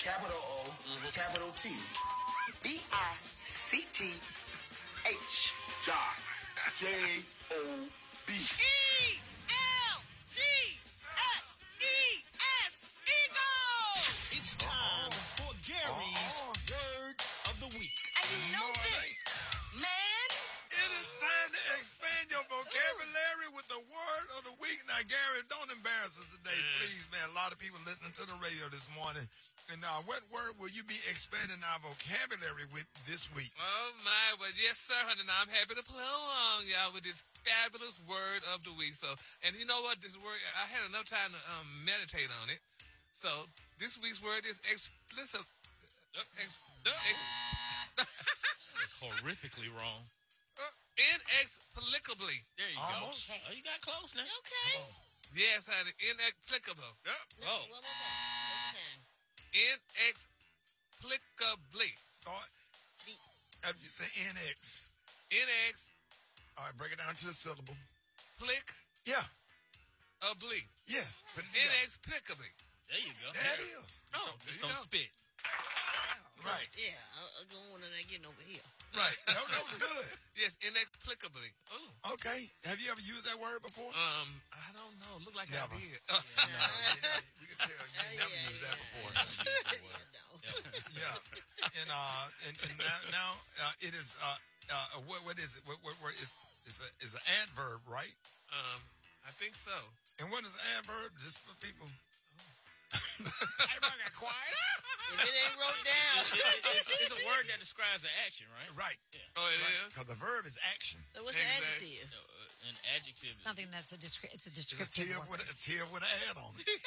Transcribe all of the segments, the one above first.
capital O, capital T. B-I-C-T-H. Job. J-O-B. E-L-G-S-E-S. Eagle! It's time for Gary's Word of the Week. And you know this, man. It is time to expand your vocabulary with the word of the week. Now, Gary, don't embarrass us today, please, man. A lot of people listening to the radio this morning. And what word will you be expanding our vocabulary with this week? Oh, my. Well, yes, sir, honey. Now, I'm happy to play along, y'all, with this fabulous word of the week. So, and you know what? This word, I had enough time to meditate on it. So, this week's word is explicit. It's horrifically wrong. Inexplicably. There you Almost. go. Oh, you got close now. Okay. Yes, honey. Inexplicable. Oh. What was that? Next time. Inexplicably. Start. B- After you say NX. Inexplicably. All right, break it down to a syllable. Yeah. Yes. Put it together. Inexplicably. There you go. There it is. Oh, Just there you don't go. spit. Right. Yeah, I'm going on and getting over here. Right. That was good. Yes, inexplicably. Oh. Okay. Have you ever used that word before? I don't know. Look like Never. I did. No, we can tell you never used that before. Yeah. And now it is what is it? What is an adverb, right? I think so. And what is an adverb? Just for people. Everybody got quiet. If it ain't wrote down. It's a word that describes an action, right? Right. Yeah. Oh, it is? Because the verb is action. So what's the Exactly. adjective? No, an adjective. Something that's it's a It's a descriptive tail word. with an ad on it.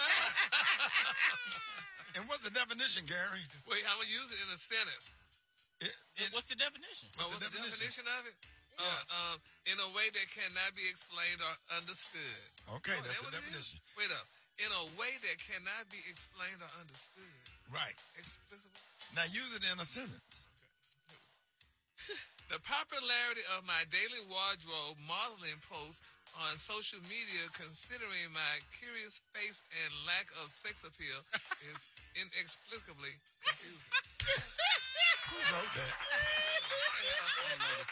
And what's the definition, Gary? Wait, I'm going to use it in a sentence. What's the definition? What's What's the the definition of it? In a way that cannot be explained or understood. Okay, Oh, that's that the what it is? definition. Wait up. In a way that cannot be explained or understood. Right. Explicit. Now use it in a sentence. The popularity of my daily wardrobe modeling posts on social media, considering my curious face and lack of sex appeal, is inexplicably confusing. Who wrote that? I don't know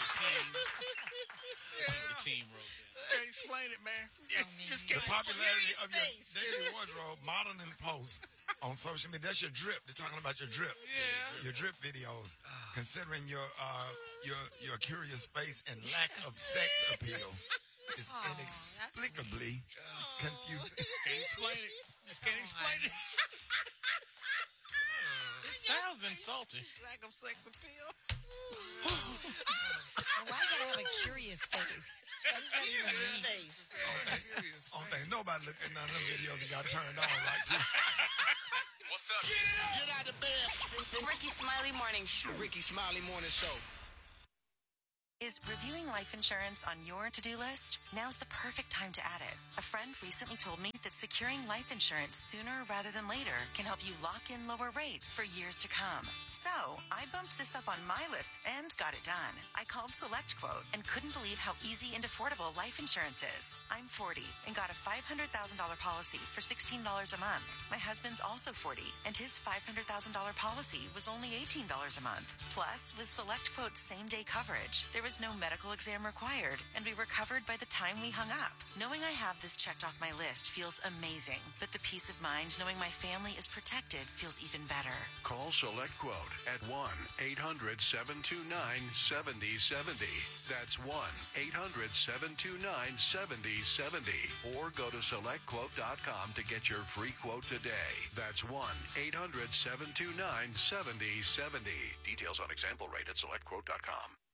the team wrote that. Explain it, man. Just The popularity of your Face. daily wardrobe modeling post on social media. That's your drip. They're talking about your drip. Yeah. Your drip videos. Considering your curious face and lack of sex appeal is inexplicably confusing. Can't explain it. Just can't explain it. It sounds insulting. Lack of sex appeal. Why you gotta have a curious face? What does that even mean? Face. Curious. I don't think nobody looked at none of them videos and got turned on like too. What's up? Get out of bed. Ricky Smiley Morning Show. Ricky Smiley Morning Show. Is reviewing life insurance on your to-do list? Now's the perfect time to add it. A friend recently told me that securing life insurance sooner rather than later can help you lock in lower rates for years to come. So, I bumped this up on my list and got it done. I called SelectQuote and couldn't believe how easy and affordable life insurance is. I'm 40 and got a $500,000 policy for $16 a month. My husband's also 40 and his $500,000 policy was only $18 a month. Plus, with SelectQuote's same-day coverage, there was no medical exam required, and we were covered by the time we hung up. Knowing I have this checked off my list feels amazing, but the peace of mind knowing my family is protected feels even better. Call SelectQuote at 1-800-729-7070. That's 1-800-729-7070. Or go to SelectQuote.com to get your free quote today. That's 1-800-729-7070. Details on example rate at SelectQuote.com.